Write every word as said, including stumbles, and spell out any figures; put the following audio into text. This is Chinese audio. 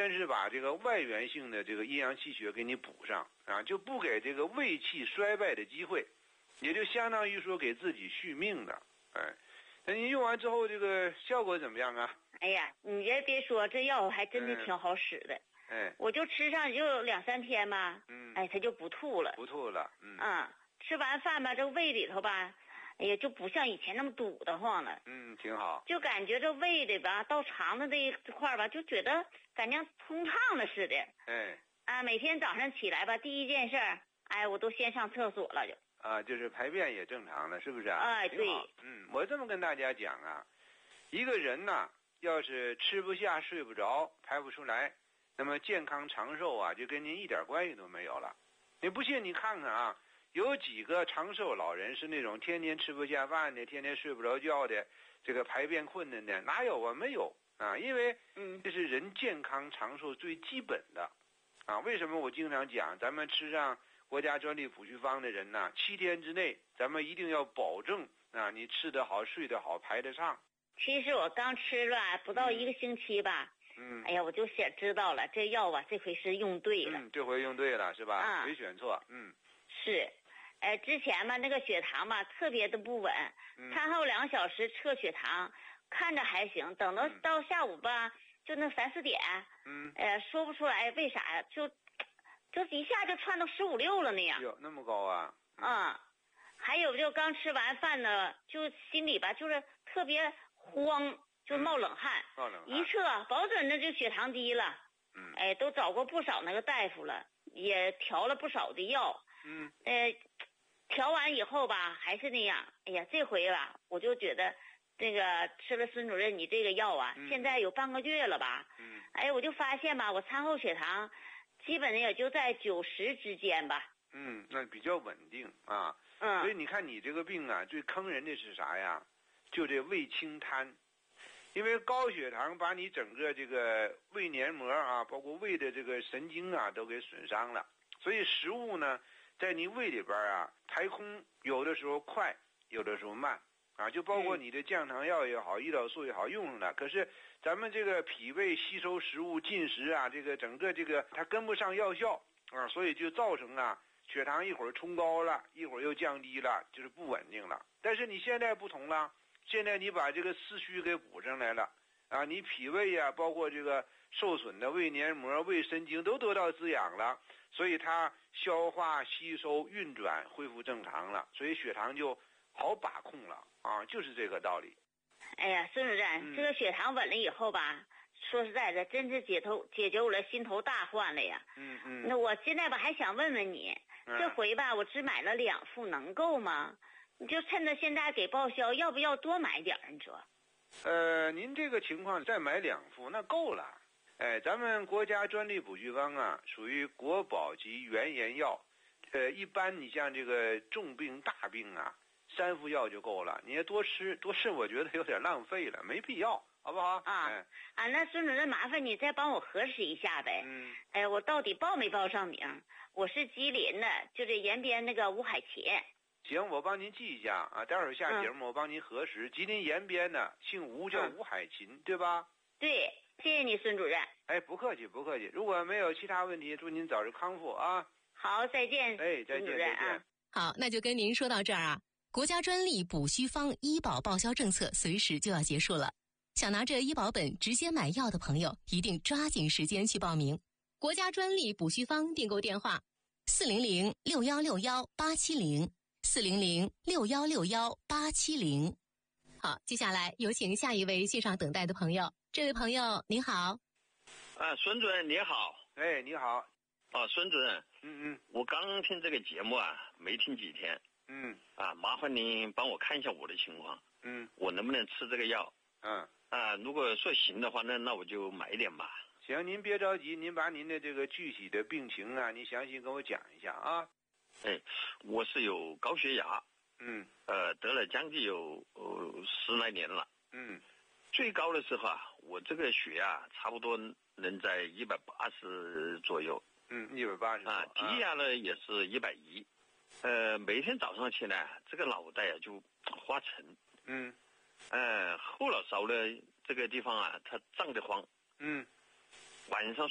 先是把这个外源性的这个阴阳气血给你补上啊，就不给这个胃气衰败的机会，也就相当于说给自己续命的。哎，那你用完之后这个效果怎么样啊？ 哎呀，你别别说，这药还真的挺好使的。 哎， 我就吃上就两三天吧， 嗯， 哎，它就不吐了， 不吐了，嗯， 嗯，吃完饭吧，这胃里头吧，哎呀，就不像以前那么堵得慌了， 嗯，挺好， 就感觉这胃里吧，到肠子这一块吧，就觉得感觉通畅了似的， 哎， 啊，每天早上起来吧，第一件事儿，哎，我都先上厕所了就， 啊，就是排便也正常了，是不是啊？ 哎，对， 嗯，我这么跟大家讲啊，一个人呐，要是吃不下、睡不着、排不出来，那么健康长寿啊，就跟您一点关系都没有了。你不信你看看啊，有几个长寿老人是那种天天吃不下饭的，天天睡不着觉的，这个排便困难的，哪有啊？没有啊，因为嗯， 这是人健康长寿最基本的啊。为什么我经常讲，咱们吃上国家专利补虚方的人呢，七天之内，咱们一定要保证啊，你吃得好、睡得好、排得上。 其实我刚吃了不到一个星期吧， 嗯， 哎呀，我就想知道了，这药啊，这回是用对了， 嗯，这回用对了是吧？ 啊， 没选错，嗯， 是，呃，之前吧那个血糖吧特别的不稳， 嗯， 餐后两个小时测血糖，看着还行，等到到下午吧，就那三四点， 嗯， 呃，说不出来为啥，就就一下就窜到十五六了那样。 哟，那么高啊？ 嗯，还有就刚吃完饭呢，就心里吧就是特别慌，就冒冷汗， 冒冷汗， 一测保准那就血糖低了。 嗯， 哎，都找过不少那个大夫了，也调了不少的药。 嗯， 呃，调完以后吧，还是那样。哎呀，这回吧，我就觉得这个吃了孙主任你这个药啊， 嗯， 现在有半个月了吧。 嗯， 哎，我就发现吧，我餐后血糖基本也就在九十之间吧。 嗯，那比较稳定啊。 嗯。 所以你看你这个病啊，最坑人的是啥呀？就这胃清瘫。因为高血糖把你整个这个胃黏膜啊，包括胃的这个神经啊，都给损伤了。所以食物呢，在你胃里边啊排空，有的时候快，有的时候慢啊。就包括你的降糖药也好，胰岛素也好用上了，可是咱们这个脾胃吸收食物进食啊，这个整个这个它跟不上药效啊，所以就造成啊血糖一会儿冲高了，一会儿又降低了，就是不稳定了。但是你现在不同了。现在你把这个四虚给补上来了啊，你脾胃啊，包括这个受损的胃黏膜、胃神经都得到滋养了，所以它消化、吸收、运转恢复正常了，所以血糖就好把控了啊，就是这个道理。 哎呀，孙主任，嗯、这个血糖稳了以后吧，说实在的，真是解头解决我的心头大患了呀。 嗯嗯。 那我现在吧，还想问问你， 嗯、 这回吧，我只买了两副，能够吗？你就趁着现在给报销，要不要多买点儿？你说？ 呃，您这个情况再买两副那够了。哎，咱们国家专利补虚方啊，属于国宝级原研药。呃，一般你像这个重病大病啊，三副药就够了。你要多吃多吃，我觉得有点浪费了，没必要，好不好？ 啊、 哎、 啊，那孙主任麻烦你再帮我核实一下呗。 嗯。 哎，我到底报没报上名？我是吉林的，就这延边那个吴海琴。 行，我帮您记一下啊，待会儿下节目我帮您核实。嗯、吉林延边的姓吴，叫吴海琴，嗯、对吧？ 对，谢谢你，孙主任。 哎，不客气，不客气。如果没有其他问题，祝您早日康复啊！ 好，再见。 哎，再见，再见。 啊、 好，那就跟您说到这儿啊。国家专利补虚方医保报销政策随时就要结束了，想拿着医保本直接买药的朋友，一定抓紧时间去报名。国家专利补虚方订购电话：四零零六幺六幺八七零。四零零六幺六幺八七零。好，接下来有请下一位线上等待的朋友。这位朋友您好。 啊，孙主任你好。 哎，你好。 哦，孙主任。 嗯嗯。 我刚听这个节目啊，没听几天。 嗯。 啊，麻烦您帮我看一下我的情况。 嗯。 我能不能吃这个药？ 嗯。 啊，如果说行的话，那那我就买一点吧。 行，您别着急，您把您的这个具体的病情啊，您详细跟我讲一下啊。 哎，我是有高血压， 嗯， 呃，得了将近有呃十来年了， 嗯， 最高的时候啊，我这个血压差不多能在一百八十左右， 嗯，一百八十啊，低压呢也是一百一，呃，每天早上起来，这个脑袋啊就发沉， 嗯， 呃，后脑勺的这个地方啊，它胀得慌， 嗯， 晚上